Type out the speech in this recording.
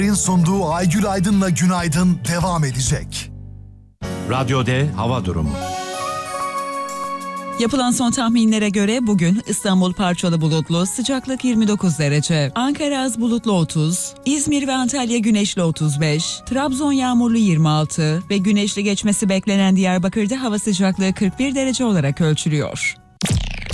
sunduğu Aygül Aydın'la Günaydın devam edecek. Radyo D hava durumu. Yapılan son tahminlere göre bugün İstanbul parçalı bulutlu, sıcaklık 29 derece. Ankara az bulutlu 30, İzmir ve Antalya güneşli 35, Trabzon yağmurlu 26 ve güneşli geçmesi beklenen Diyarbakır'da hava sıcaklığı 41 derece olarak ölçülüyor.